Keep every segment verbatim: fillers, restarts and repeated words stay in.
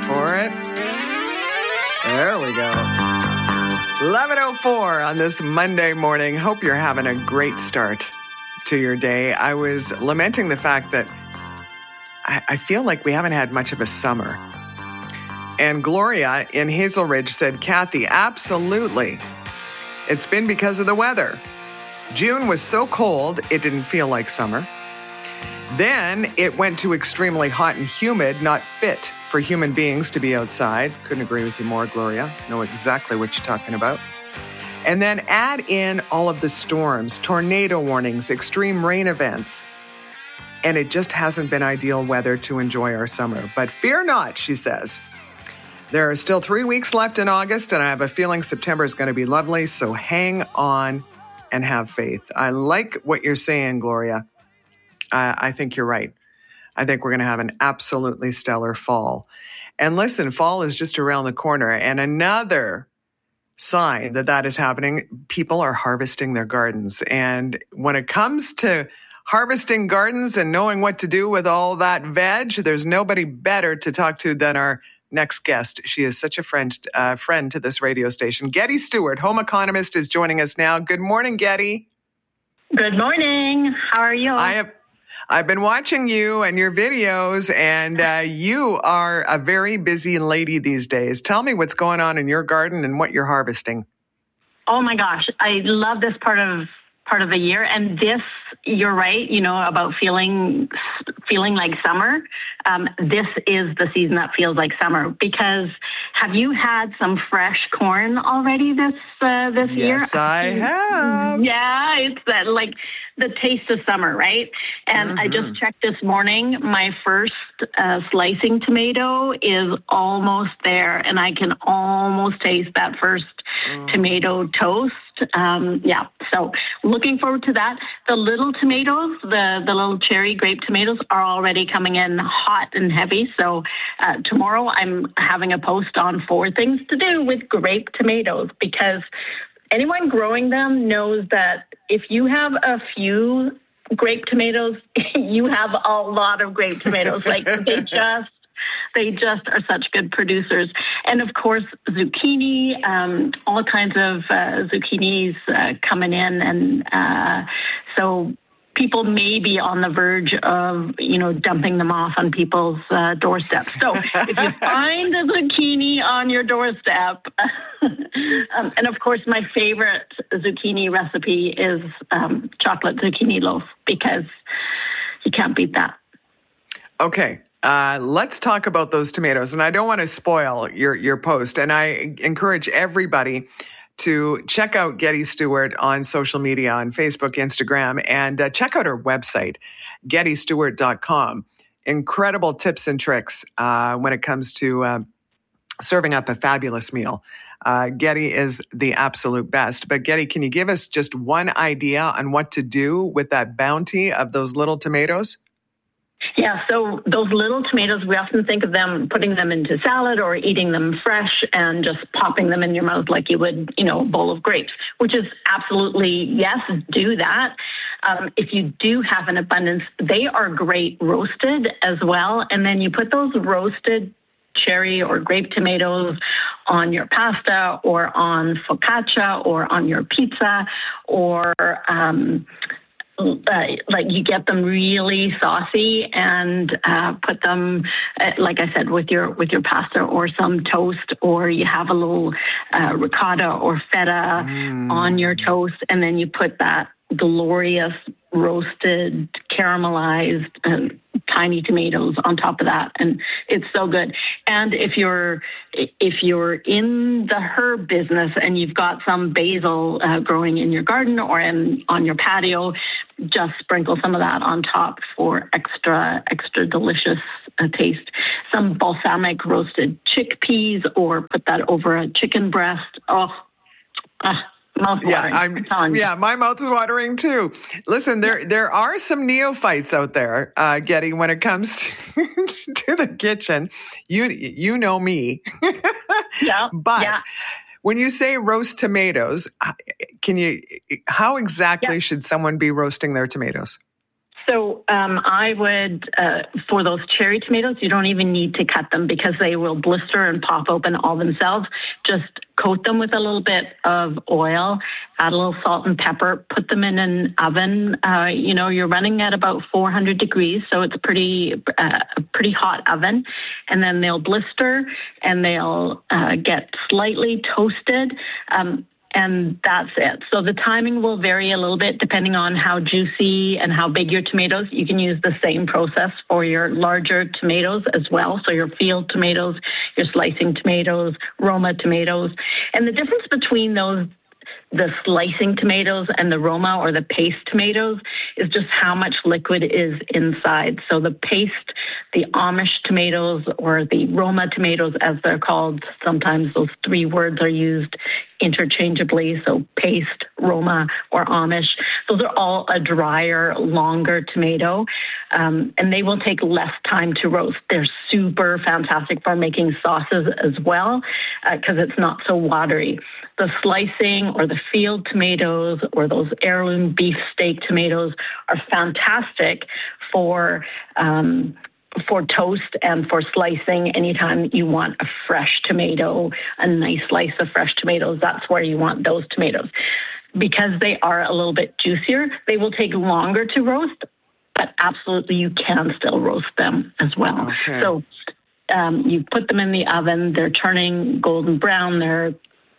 for it. There we go. eleven oh four on this Monday morning. Hope you're having a great start to your day. I was lamenting the fact that I, I feel like we haven't had much of a summer. And Gloria in Hazel Ridge said, Kathy, absolutely. It's been because of the weather. June was so cold, it didn't feel like summer. Then it went to extremely hot and humid, not fit for human beings to be outside. Couldn't agree with you more, Gloria. Know exactly what you're talking about. And then add in all of the storms, tornado warnings, extreme rain events. And it just hasn't been ideal weather to enjoy our summer. But fear not, she says. There are still three weeks left in August, and I have a feeling September is going to be lovely. So hang on and have faith. I like what you're saying, Gloria. Uh, I think you're right. I think we're going to have an absolutely stellar fall. And listen, fall is just around the corner. And another sign that that is happening, people are harvesting their gardens. And when it comes to harvesting gardens and knowing what to do with all that veg, there's nobody better to talk to than our next guest. She is such a friend, uh, friend to this radio station. Getty Stewart, home economist, is joining us now. Good morning, Getty. Good morning. How are you? I have, I've been watching you and your videos, and uh, you are a very busy lady these days. Tell me what's going on in your garden and what you're harvesting. Oh my gosh, I love this part of part of the year, and this, you're right, you know, about feeling feeling like summer. Um, this is the season that feels like summer, because have you had some fresh corn already this uh, this yes, year? Yes, I have. Yeah, it's that, like the taste of summer, right? And mm-hmm. I just checked this morning. My first uh, slicing tomato is almost there, and I can almost taste that first mm. tomato toast. Um, yeah, so looking forward to that. The little tomatoes, the, the little cherry grape tomatoes, are already coming in hot and heavy. So uh, tomorrow I'm having a post on four things to do with grape tomatoes, because anyone growing them knows that if you have a few grape tomatoes, you have a lot of grape tomatoes. Like they just They just are such good producers. And of course, zucchini, um, all kinds of uh, zucchinis uh, coming in. And uh, so people may be on the verge of, you know, dumping them off on people's uh, doorsteps. So if you find a zucchini on your doorstep, um, and of course, my favorite zucchini recipe is um, chocolate zucchini loaf, because you can't beat that. Okay. Uh, let's talk about those tomatoes. And I don't want to spoil your, your post. And I encourage everybody to check out Getty Stewart on social media, on Facebook, Instagram, and uh, check out her website, getty stewart dot com. Incredible tips and tricks uh, when it comes to uh, serving up a fabulous meal. Uh, Getty is the absolute best. But Getty, can you give us just one idea on what to do with that bounty of those little tomatoes? Yeah, so those little tomatoes, we often think of them putting them into salad or eating them fresh and just popping them in your mouth like you would, you know, a bowl of grapes, which is absolutely, yes, do that. Um, if you do have an abundance, they are great roasted as well. And then you put those roasted cherry or grape tomatoes on your pasta or on focaccia or on your pizza, or um Uh, like you get them really saucy and uh, put them, uh, like I said, with your with your pasta or some toast, or you have a little uh, ricotta or feta mm. on your toast, and then you put that glorious roasted, caramelized, uh, tiny tomatoes on top of that, and it's so good. And if you're if you're in the herb business and you've got some basil uh, growing in your garden or in on your patio, just sprinkle some of that on top for extra extra delicious uh, taste. Some balsamic roasted chickpeas, or put that over a chicken breast. Oh. Uh, Yeah, I'm, yeah, my mouth is watering too. Listen, there there are some neophytes out there, uh, Getty, when it comes to, to the kitchen. You you know me. Yeah, but yeah. When you say roast tomatoes, can you? How exactly yeah. should someone be roasting their tomatoes? So um, I would, uh, for those cherry tomatoes, you don't even need to cut them because they will blister and pop open all themselves. Just coat them with a little bit of oil, add a little salt and pepper, put them in an oven. Uh, you know, you're running at about four hundred degrees, so it's pretty, uh, a pretty hot oven. And then they'll blister and they'll uh, get slightly toasted. Um, And that's it. So the timing will vary a little bit depending on how juicy and how big your tomatoes. You can use the same process for your larger tomatoes as well. So your field tomatoes, your slicing tomatoes, Roma tomatoes. And the difference between those, the slicing tomatoes and the Roma or the paste tomatoes, is just how much liquid is inside. So the paste, the Amish tomatoes or the Roma tomatoes, as they're called, sometimes those three words are used interchangeably. So paste, Roma, or Amish, those are all a drier, longer tomato, um, and they will take less time to roast. They're super fantastic for making sauces as well, because uh, it's not so watery. The slicing or the field tomatoes or those heirloom beef steak tomatoes are fantastic for um, for toast and for slicing. Anytime you want a fresh tomato, a nice slice of fresh tomatoes, that's where you want those tomatoes. Because they are a little bit juicier, they will take longer to roast, but absolutely you can still roast them as well. Okay. So um, you put them in the oven, they're turning golden brown, they're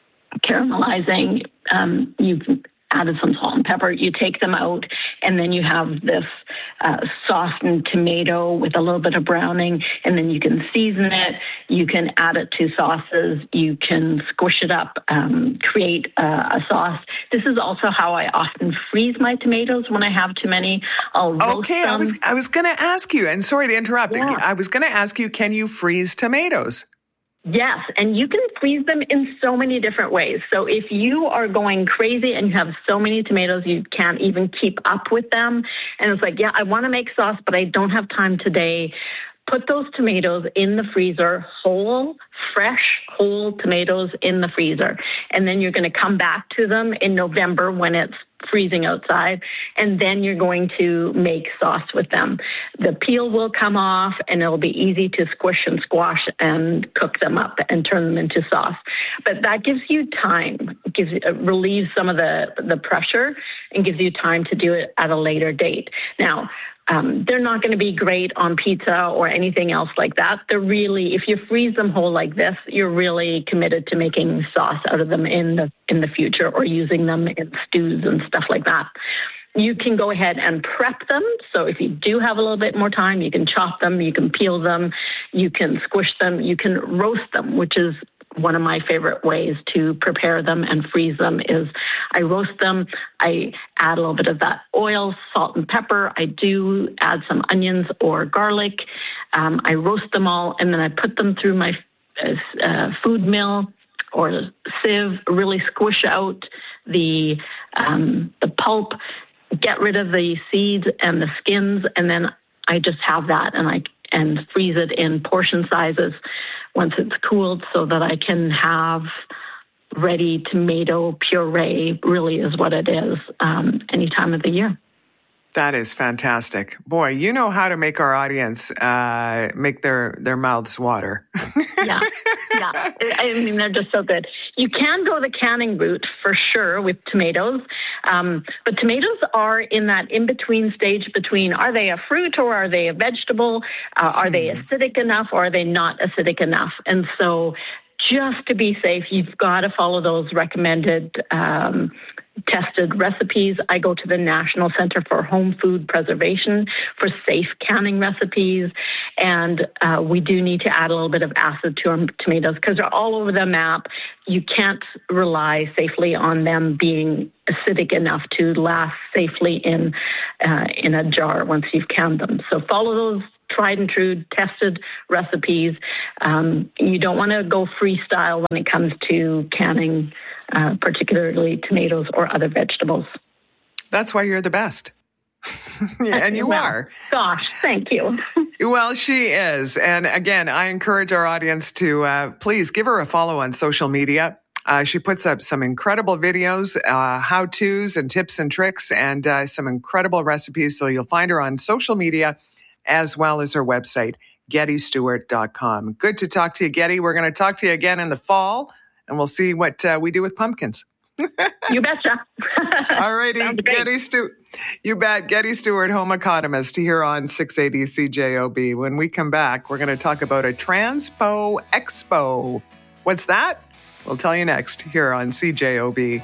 caramelizing, um, you've added some salt and pepper, you take them out, and then you have this uh, softened tomato with a little bit of browning, and then you can season it, you can add it to sauces, you can squish it up, um, create uh, a sauce. This is also how I often freeze my tomatoes when I have too many. I'll roast okay, them. I was I was going to ask you, and sorry to interrupt, Yeah. I was going to ask you, can you freeze tomatoes? Yes, and you can freeze them in so many different ways. So if you are going crazy and you have so many tomatoes, you can't even keep up with them, and it's like, yeah, I want to make sauce, but I don't have time today, put those tomatoes in the freezer, whole, fresh, whole tomatoes in the freezer. And then you're going to come back to them in November when it's freezing outside, and then you're going to make sauce with them. The peel will come off, and it'll be easy to squish and squash and cook them up and turn them into sauce. But that gives you time, it gives it relieves some of the, the pressure and gives you time to do it at a later date. Now, Um, they're not going to be great on pizza or anything else like that. They're really, if you freeze them whole like this, you're really committed to making sauce out of them in the in the future, or using them in stews and stuff like that. You can go ahead and prep them. So if you do have a little bit more time, you can chop them, you can peel them, you can squish them, you can roast them, which is one of my favorite ways to prepare them and freeze them. Is I roast them, I add a little bit of that oil, salt and pepper. I do add some onions or garlic. Um, I roast them all, and then I put them through my uh, food mill or sieve, really squish out the um, the pulp, get rid of the seeds and the skins, and then I just have that, and I and freeze it in portion sizes once it's cooled, so that I can have ready tomato puree, really is what it is, um, any time of the year. That is fantastic. Boy, you know how to make our audience uh, make their, their mouths water. yeah, yeah. I mean, they're just so good. You can go the canning route for sure with tomatoes, um, but tomatoes are in that in-between stage between, are they a fruit or are they a vegetable? Uh, are hmm. they acidic enough or are they not acidic enough? And so just to be safe, you've got to follow those recommended um tested recipes. I go to the National Center for Home Food Preservation for safe canning recipes, and uh, we do need to add a little bit of acid to our tomatoes because they're all over the map. You can't rely safely on them being acidic enough to last safely in uh, in a jar once you've canned them. So follow those tried and true tested recipes. Um, you don't want to go freestyle when it comes to canning, uh, particularly tomatoes or other vegetables. That's why you're the best. Yeah, and you well, are. Gosh, thank you. Well, she is. And again, I encourage our audience to uh, please give her a follow on social media. Uh, she puts up some incredible videos, uh, how-tos and tips and tricks, and uh, some incredible recipes. So you'll find her on social media as well as her website, Getty Stewart dot com. Good to talk to you, Getty. We're going to talk to you again in the fall, and we'll see what uh, we do with pumpkins. You betcha. All righty, Getty Stewart. You bet. Getty Stewart, home economist, here on six eighty C J O B. When we come back, we're going to talk about a Transpo Expo. What's that? We'll tell you next here on C J O B.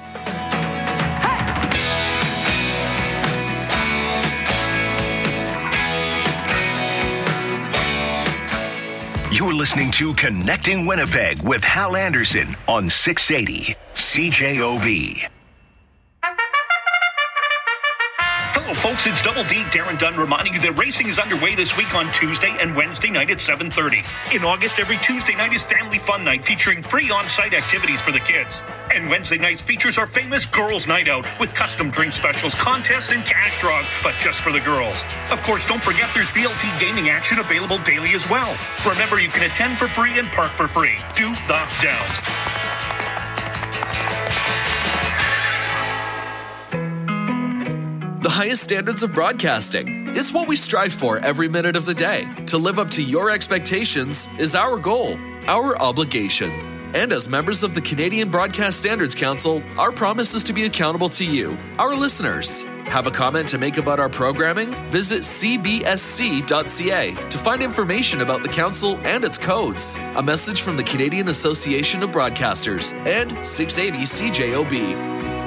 You're listening to Connecting Winnipeg with Hal Anderson on six eighty C J O B. Hello, folks. It's Double D, Darren Dunn, reminding you that racing is underway this week on Tuesday and Wednesday night at seven thirty. In August, every Tuesday night is Family Fun Night, featuring free on-site activities for the kids. And Wednesday nights features our famous Girls' Night Out, with custom drink specials, contests, and cash draws, but just for the girls. Of course, don't forget there's V L T gaming action available daily as well. Remember, you can attend for free and park for free. Do the Downs. The highest standards of broadcasting. It's what we strive for every minute of the day. To live up to your expectations is our goal, our obligation. And as members of the Canadian Broadcast Standards Council, our promise is to be accountable to you, our listeners. Have a comment to make about our programming? Visit c b s c dot c a to find information about the council and its codes. A message from the Canadian Association of Broadcasters and six eighty C J O B.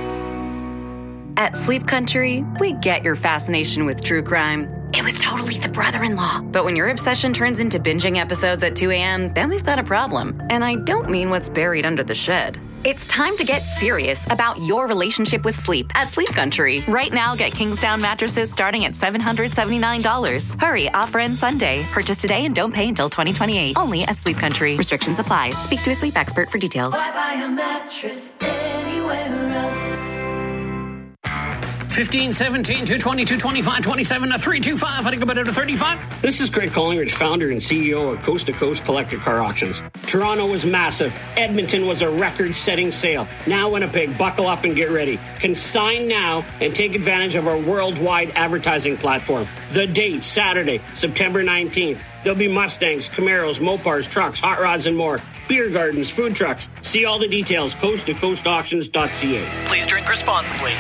At Sleep Country, we get your fascination with true crime. It was totally the brother-in-law. But when your obsession turns into binging episodes at two a.m., then we've got a problem. And I don't mean what's buried under the shed. It's time to get serious about your relationship with sleep at Sleep Country. Right now, get Kingsdown mattresses starting at seven hundred seventy-nine dollars. Hurry, offer ends Sunday. Purchase today and don't pay until twenty twenty-eight. Only at Sleep Country. Restrictions apply. Speak to a sleep expert for details. Why buy a mattress anywhere else? fifteen, seventeen, two twenty, two twenty-five, twenty-seven, to three two five. I think about it to thirty-five. This is Craig Collingridge, founder and C E O of Coast to Coast Collector Car Auctions. Toronto was massive. Edmonton was a record-setting sale. Now Winnipeg, buckle up and get ready. Consign now and take advantage of our worldwide advertising platform. The date, Saturday, September nineteenth. There'll be Mustangs, Camaros, Mopars, trucks, hot rods, and more. Beer gardens, food trucks. See all the details, coast to coast auctions dot c a. Please drink responsibly.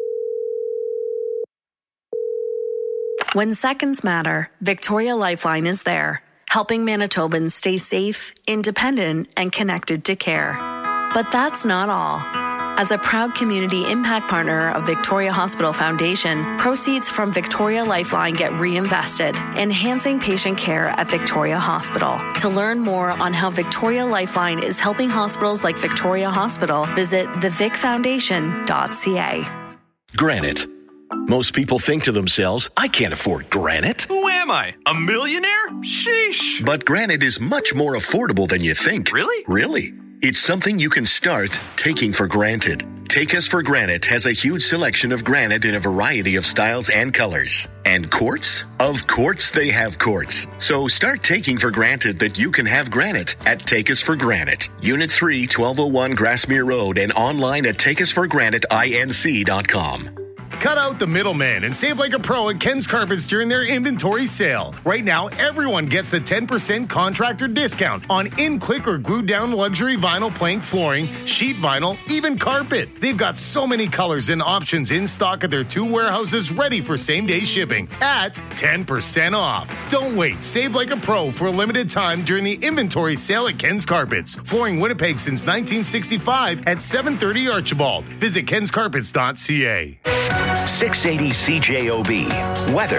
When seconds matter, Victoria Lifeline is there, helping Manitobans stay safe, independent, and connected to care. But that's not all. As a proud community impact partner of Victoria Hospital Foundation, proceeds from Victoria Lifeline get reinvested, enhancing patient care at Victoria Hospital. To learn more on how Victoria Lifeline is helping hospitals like Victoria Hospital, visit the vic foundation dot c a. Granite. Most people think to themselves, I can't afford granite. Who am I? A millionaire? Sheesh. But granite is much more affordable than you think. Really? Really. It's something you can start taking for granted. Take Us for Granite has a huge selection of granite in a variety of styles and colors. And quartz? Of course they have quartz. So start taking for granted that you can have granite at Take Us for Granite. Unit three, twelve oh one Grassmere Road, and online at take us for granite inc dot com. Cut out the middleman and save like a pro at Ken's Carpets during their inventory sale. Right now, everyone gets the ten percent contractor discount on in-click or glued-down luxury vinyl plank flooring, sheet vinyl, even carpet. They've got so many colors and options in stock at their two warehouses ready for same-day shipping at ten percent off. Don't wait. Save like a pro for a limited time during the inventory sale at Ken's Carpets. Flooring Winnipeg since nineteen sixty-five at seven thirty Archibald. Visit kens carpets dot c a. six eighty C J O B. Weather.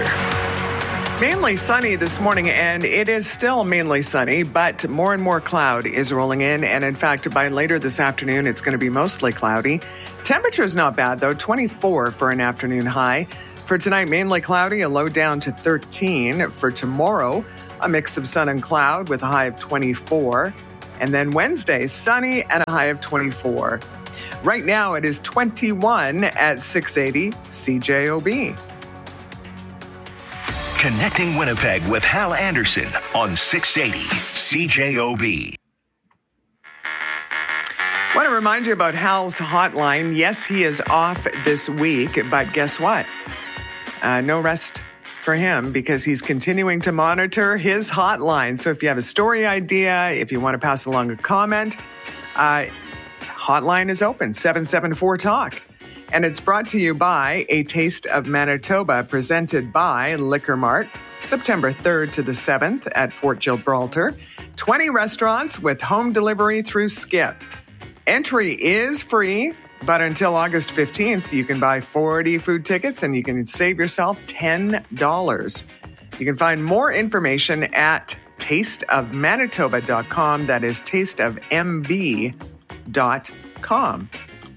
Mainly sunny this morning, and it is still mainly sunny, but more and more cloud is rolling in. And in fact, by later this afternoon, it's going to be mostly cloudy. Temperature is not bad, though, twenty-four for an afternoon high. For tonight, mainly cloudy, a low down to thirteen. For tomorrow, a mix of sun and cloud with a high of twenty-four. And then Wednesday, sunny and a high of twenty-four. Right now, it is twenty-one at six eighty C J O B. Connecting Winnipeg with Hal Anderson on six eighty C J O B. I want to remind you about Hal's hotline. Yes, he is off this week, but guess what? Uh, no rest for him because he's continuing to monitor his hotline. So if you have a story idea, if you want to pass along a comment, uh, hotline is open, seven seven four talk. And it's brought to you by A Taste of Manitoba, presented by Liquor Mart, September third to the seventh at Fort Gibraltar. twenty restaurants with home delivery through Skip. Entry is free, but until August fifteenth, you can buy forty food tickets and you can save yourself ten dollars. You can find more information at taste of manitoba dot com. That is taste of m b dot com.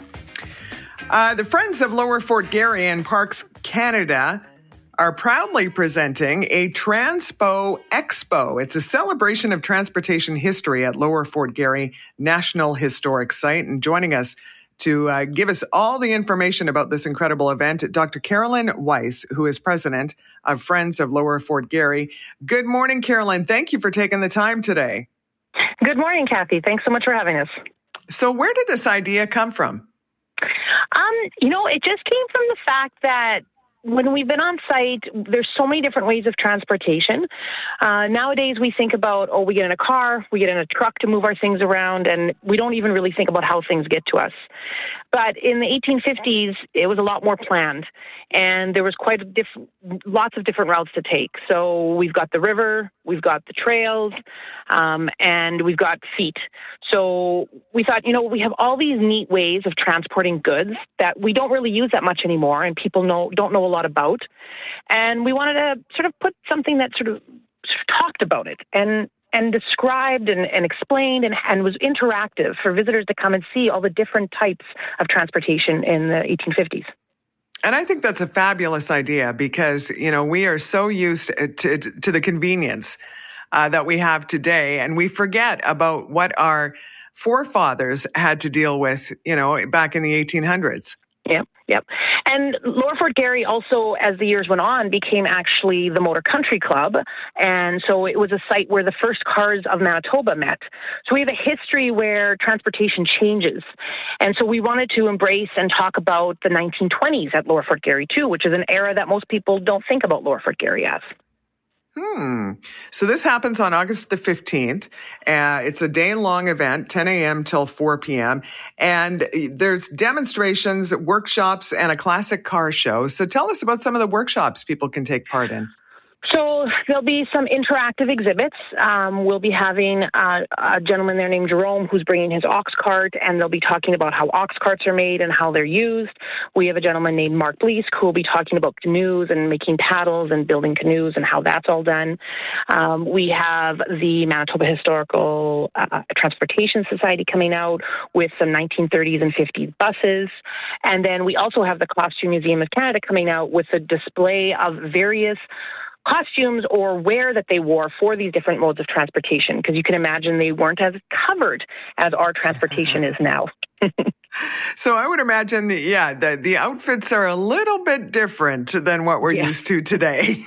Uh, the Friends of Lower Fort Garry and Parks Canada are proudly presenting a Transpo Expo. It's a celebration of transportation history at Lower Fort Garry National Historic Site. And joining us to uh, give us all the information about this incredible event, Doctor Carolyn Weiss, who is president of Friends of Lower Fort Garry. Good morning, Carolyn. Thank you for taking the time today. Good morning, Kathy. Thanks so much for having us. So where did this idea come from? Um, you know, it just came from the fact that when we've been on site, there's so many different ways of transportation. Uh, nowadays, we think about, oh, we get in a car, we get in a truck to move our things around, and we don't even really think about how things get to us. But in the eighteen fifties, it was a lot more planned, and there was quite a diff- lots of different routes to take. So we've got the river, we've got the trails, um, and we've got feet. So we thought, you know, we have all these neat ways of transporting goods that we don't really use that much anymore, and people know don't know a lot about. And we wanted to sort of put something that sort of, sort of talked about it and and described and, and explained and, and was interactive for visitors to come and see all the different types of transportation in the eighteen fifties. And I think that's a fabulous idea because, you know, we are so used to, to the convenience uh, that we have today, and we forget about what our forefathers had to deal with, you know, back in the eighteen hundreds. Yep, yep. And Lower Fort Garry also, as the years went on, became actually the Motor Country Club. And so it was a site where the first cars of Manitoba met. So we have a history where transportation changes. And so we wanted to embrace and talk about the nineteen twenties at Lower Fort Garry, too, which is an era that most people don't think about Lower Fort Garry as. Hmm. So this happens on August the fifteenth. Uh, it's a day-long event, ten a.m. till four p.m. And there's demonstrations, workshops, and a classic car show. So tell us about some of the workshops people can take part in. So there'll be some interactive exhibits. Um, we'll be having uh, a gentleman there named Jerome who's bringing his ox cart, and they'll be talking about how ox carts are made and how they're used. We have a gentleman named Mark Bleesk who will be talking about canoes and making paddles and building canoes and how that's all done. Um, we have the Manitoba Historical uh, Transportation Society coming out with some nineteen thirties and fifties buses. And then we also have the Costume Museum of Canada coming out with a display of various costumes or wear that they wore for these different modes of transportation, because you can imagine they weren't as covered as our transportation is now. So I would imagine, yeah, the, the outfits are a little bit different than what we're yeah. used to today.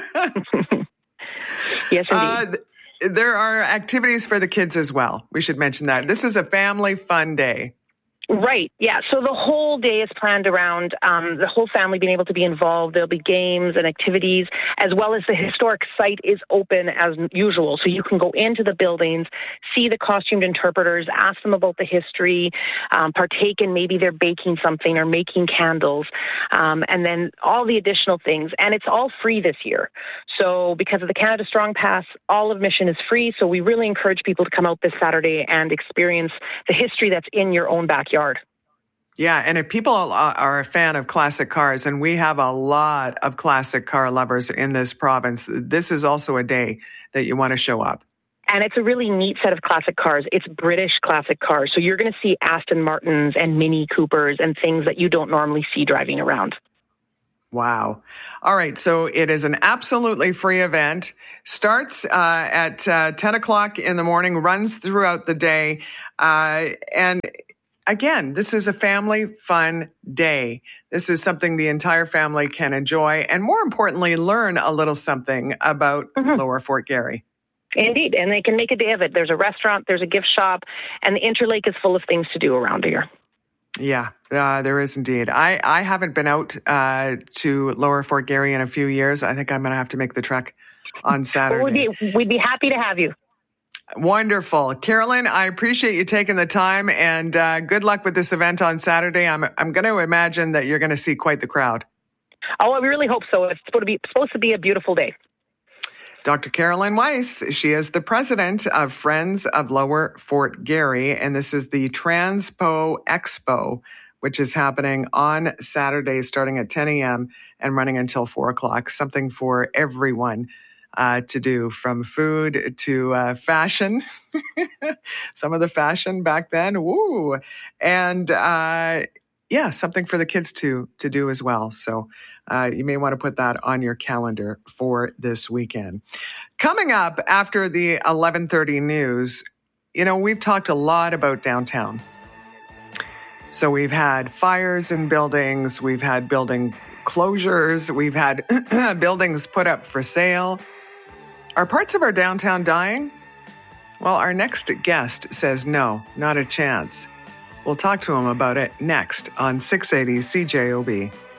Yes, indeed. Uh, there are activities for the kids as well. We should mention that. This is a family fun day. Right. Yeah. So the whole day is planned around um, the whole family being able to be involved. There'll be games and activities, as well as the historic site is open as usual. So you can go into the buildings, see the costumed interpreters, ask them about the history, um, partake in maybe they're baking something or making candles, um, and then all the additional things. And it's all free this year. So because of the Canada Strong Pass, all admission is free. So we really encourage people to come out this Saturday and experience the history that's in your own backyard. Yeah, and if people are a fan of classic cars, and we have a lot of classic car lovers in this province, this is also a day that you want to show up. And it's a really neat set of classic cars. It's British classic cars. So you're going to see Aston Martins and Mini Coopers and things that you don't normally see driving around. Wow. All right. So it is an absolutely free event. Starts uh, at uh, ten o'clock in the morning, runs throughout the day. Uh, and Again, this is a family fun day. This is something the entire family can enjoy and, more importantly, learn a little something about mm-hmm. Lower Fort Garry. Indeed, and they can make a day of it. There's a restaurant, there's a gift shop, and the Interlake is full of things to do around here. Yeah, uh, there is indeed. I, I haven't been out uh, to Lower Fort Garry in a few years. I think I'm going to have to make the trek on Saturday. Well, we'd, be, we'd be happy to have you. Wonderful. Carolyn, I appreciate you taking the time, and uh, good luck with this event on Saturday. I'm, I'm going to imagine that you're going to see quite the crowd. Oh, I really hope so. It's supposed to be, supposed to be a beautiful day. Doctor Carolyn Weiss, she is the president of Friends of Lower Fort Garry, and this is the Transpo Expo, which is happening on Saturday starting at ten a.m. and running until four o'clock. Something for everyone uh, to do, from food to uh, fashion. Some of the fashion back then, woo! And uh, yeah, something for the kids to to do as well. So Uh, you may want to put that on your calendar for this weekend. Coming up after the eleven thirty news, you know, we've talked a lot about downtown. So we've had fires in buildings, we've had building closures, we've had buildings put up for sale. Are parts of our downtown dying? Well, our next guest says no, not a chance. We'll talk to him about it next on six eighty C J O B.